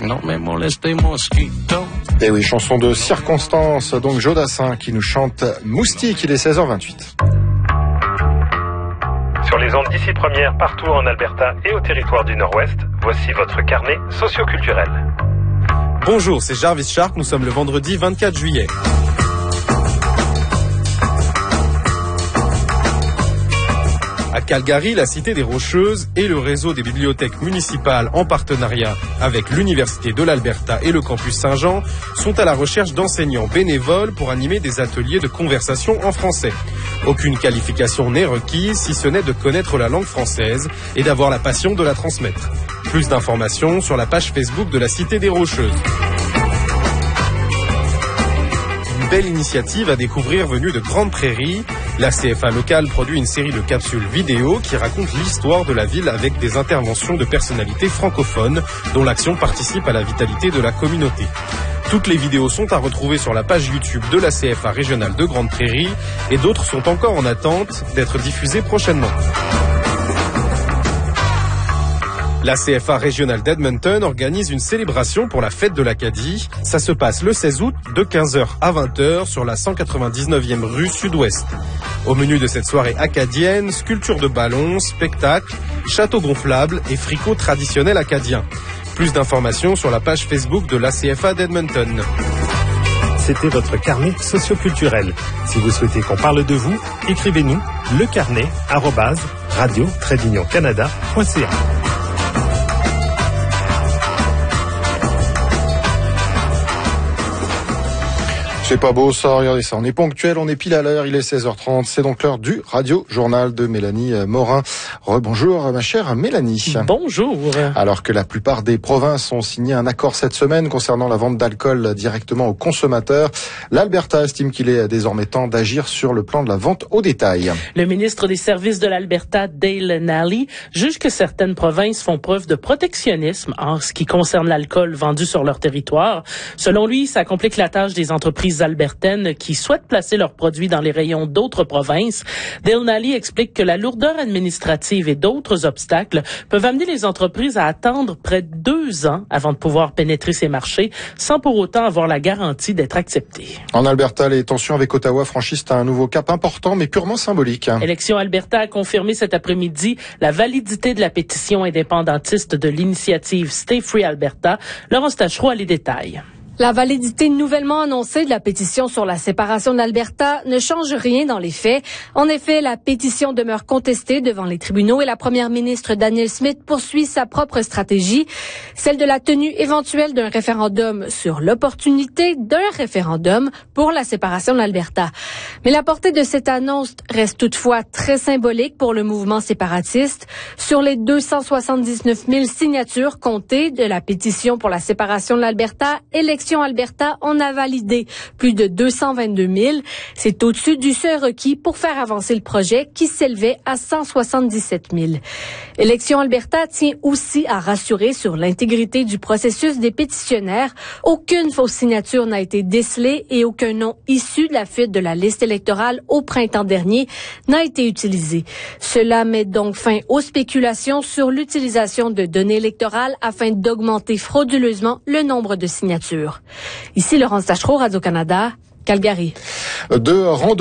no me moleste mosquito. Et oui, chanson de circonstance, donc Jodassin qui nous chante Moustique, il est 16h28. Sur les ondes d'ici première, partout en Alberta et au territoire du Nord-Ouest, voici votre carnet socioculturel. Bonjour, c'est Jarvis Sharp, nous sommes le vendredi 24 juillet. À Calgary, la Cité des Rocheuses et le réseau des bibliothèques municipales en partenariat avec l'Université de l'Alberta et le campus Saint-Jean sont à la recherche d'enseignants bénévoles pour animer des ateliers de conversation en français. Aucune qualification n'est requise si ce n'est de connaître la langue française et d'avoir la passion de la transmettre. Plus d'informations sur la page Facebook de la Cité des Rocheuses. Une belle initiative à découvrir venue de Grande Prairie. La CFA locale produit une série de capsules vidéo qui racontent l'histoire de la ville avec des interventions de personnalités francophones dont l'action participe à la vitalité de la communauté. Toutes les vidéos sont à retrouver sur la page YouTube de la CFA régionale de Grande Prairie et d'autres sont encore en attente d'être diffusées prochainement. La CFA régionale d'Edmonton organise une célébration pour la fête de l'Acadie. Ça se passe le 16 août de 15h à 20h sur la 199e rue Sud-Ouest. Au menu de cette soirée acadienne, sculpture de ballons, spectacles, château gonflable et fricot traditionnel acadien. Plus d'informations sur la page Facebook de la CFA d'Edmonton. C'était votre carnet socioculturel. Si vous souhaitez qu'on parle de vous, écrivez-nous lecarnet@radio-canada.ca. C'est pas beau ça, regardez ça, on est ponctuel, on est pile à l'heure, il est 16h30, c'est donc l'heure du radio-journal de Mélanie Morin. Rebonjour ma chère Mélanie. Bonjour. Alors que la plupart des provinces ont signé un accord cette semaine concernant la vente d'alcool directement aux consommateurs, l'Alberta estime qu'il est désormais temps d'agir sur le plan de la vente au détail. Le ministre des Services de l'Alberta, Dale Nally, juge que certaines provinces font preuve de protectionnisme en ce qui concerne l'alcool vendu sur leur territoire. Selon lui, ça complique la tâche des entreprises albertaines qui souhaitent placer leurs produits dans les rayons d'autres provinces. Dale Nally explique que la lourdeur administrative et d'autres obstacles peuvent amener les entreprises à attendre près de 2 ans avant de pouvoir pénétrer ces marchés sans pour autant avoir la garantie d'être acceptées. En Alberta, les tensions avec Ottawa franchissent un nouveau cap important mais purement symbolique. Élection Alberta a confirmé cet après-midi la validité de la pétition indépendantiste de l'initiative Stay Free Alberta. Laurence Tachereau a les détails. La validité nouvellement annoncée de la pétition sur la séparation de l'Alberta ne change rien dans les faits. En effet, la pétition demeure contestée devant les tribunaux et la première ministre Danielle Smith poursuit sa propre stratégie, celle de la tenue éventuelle d'un référendum sur l'opportunité d'un référendum pour la séparation de l'Alberta. Mais la portée de cette annonce reste toutefois très symbolique pour le mouvement séparatiste. Sur les 279 000 signatures comptées de la pétition pour la séparation de l'Alberta, Élection Alberta en a validé plus de 222 000. C'est au-dessus du seuil requis pour faire avancer le projet qui s'élevait à 177 000. Élection Alberta tient aussi à rassurer sur l'intégrité du processus des pétitionnaires. Aucune fausse signature n'a été décelée et aucun nom issu de la fuite de la liste électorale au printemps dernier n'a été utilisé. Cela met donc fin aux spéculations sur l'utilisation de données électorales afin d'augmenter frauduleusement le nombre de signatures. Ici Laurence Tachereau, Radio-Canada, Calgary.